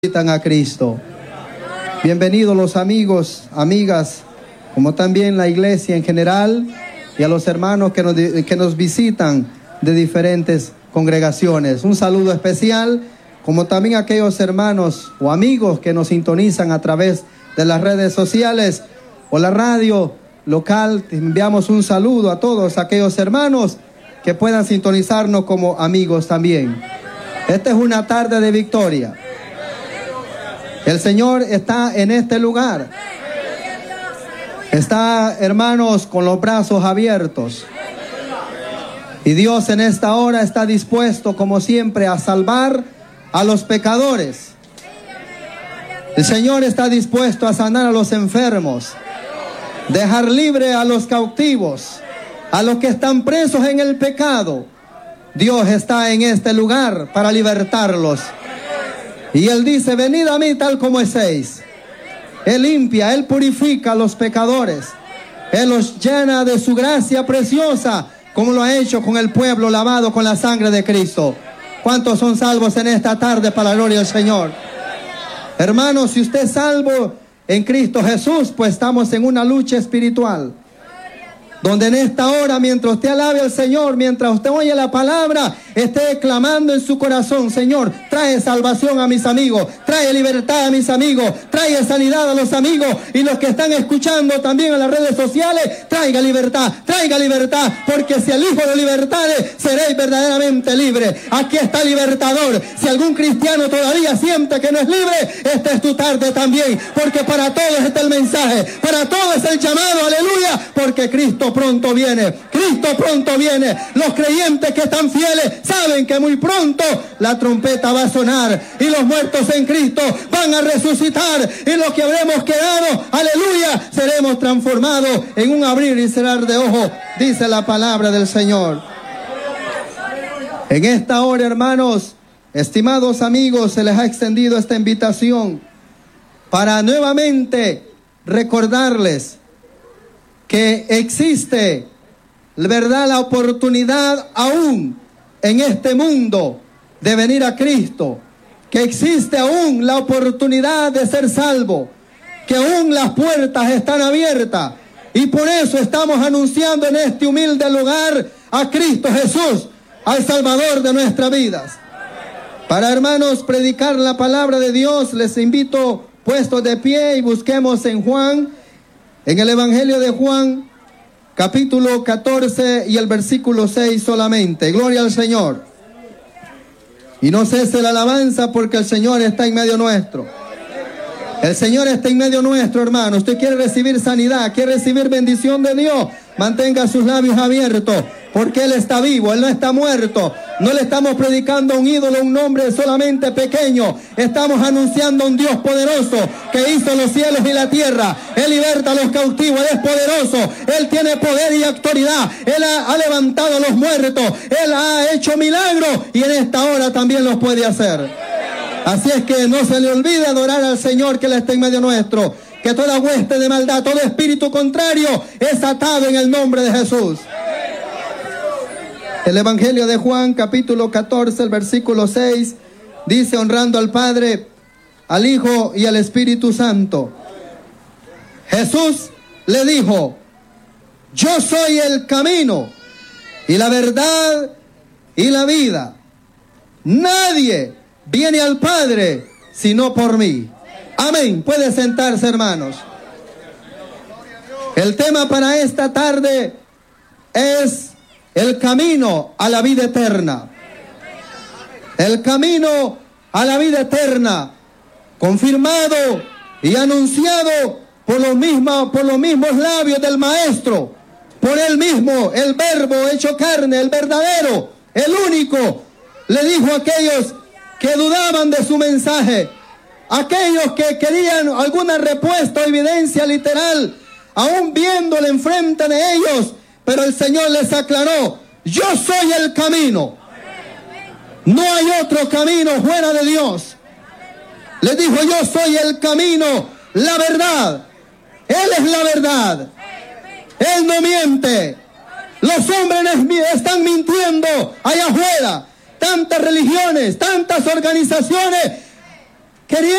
A Cristo. Bienvenidos los amigos, amigas, como también la iglesia en general y a los hermanos que nos visitan de diferentes congregaciones. Un saludo especial, como también a aquellos hermanos o amigos que nos sintonizan a través de las redes sociales o la radio local. Enviamos un saludo a todos aquellos hermanos que puedan sintonizarnos como amigos también. Esta es una tarde de victoria. El Señor está en este lugar. Está, hermanos, con los brazos abiertos. Y Dios en esta hora está dispuesto, como siempre, a salvar a los pecadores. El Señor está dispuesto a sanar a los enfermos, dejar libre a los cautivos, a los que están presos en el pecado. Dios está en este lugar para libertarlos. Y Él dice: venid a mí tal como estéis. Él limpia, Él purifica a los pecadores. Él los llena de su gracia preciosa, como lo ha hecho con el pueblo lavado con la sangre de Cristo. ¿Cuántos son salvos en esta tarde para la gloria del Señor? Hermanos, si usted es salvo en Cristo Jesús, pues estamos en una lucha espiritual. Donde en esta hora, mientras usted alabe al Señor, mientras usted oye la palabra, esté clamando en su corazón: Señor, trae salvación a mis amigos, trae libertad a mis amigos, trae sanidad a los amigos, y los que están escuchando también en las redes sociales, traiga libertad, porque si el Hijo de libertades, seréis verdaderamente libres. Aquí está el libertador. Si algún cristiano todavía siente que no es libre, esta es tu tarde también, porque para todos está el mensaje, para todos es el llamado, aleluya, porque Cristo pronto viene. Los creyentes que están fieles saben que muy pronto la trompeta va a sonar y los muertos en Cristo van a resucitar, y los que habremos quedado, aleluya, seremos transformados en un abrir y cerrar de ojos, dice la palabra del Señor. En esta hora, hermanos, estimados amigos, se les ha extendido esta invitación para nuevamente recordarles que existe, ¿verdad?, la oportunidad aún en este mundo de venir a Cristo, que existe aún la oportunidad de ser salvo, que aún las puertas están abiertas, y por eso estamos anunciando en este humilde lugar a Cristo Jesús, al Salvador de nuestras vidas. Para, hermanos, predicar la palabra de Dios, les invito puestos de pie y busquemos en Juan, en el Evangelio de Juan, capítulo 14 y el versículo 6 solamente. Gloria al Señor. Y no cese la alabanza, porque el Señor está en medio nuestro. El Señor está en medio nuestro, hermano. Usted quiere recibir sanidad, quiere recibir bendición de Dios, mantenga sus labios abiertos, porque Él está vivo, Él no está muerto. No le estamos predicando a un ídolo, a un nombre solamente pequeño. Estamos anunciando a un Dios poderoso que hizo los cielos y la tierra. Él liberta a los cautivos, Él es poderoso. Él tiene poder y autoridad. Él ha levantado a los muertos. Él ha hecho milagros, y en esta hora también los puede hacer. Así es que no se le olvide adorar al Señor, que Él está en medio nuestro. Que toda hueste de maldad, todo espíritu contrario es atado en el nombre de Jesús. El Evangelio de Juan, capítulo 14, el versículo 6, dice: honrando al Padre, al Hijo y al Espíritu Santo. Jesús le dijo: yo soy el camino y la verdad y la vida. Nadie viene al Padre sino por mí. Amén. Puede sentarse, hermanos. El tema para esta tarde es el camino a la vida eterna. El camino a la vida eterna, confirmado y anunciado por los mismos labios del Maestro, por Él mismo, el Verbo hecho carne, el verdadero, el único. Le dijo a aquellos que dudaban de su mensaje, aquellos que querían alguna respuesta o evidencia literal, aún viéndole enfrente de ellos, pero el Señor les aclaró: yo soy el camino. No hay otro camino fuera de Dios. Les dijo: yo soy el camino, la verdad. Él es la verdad. Él no miente. Los hombres están mintiendo allá afuera. Tantas religiones, tantas organizaciones queriendo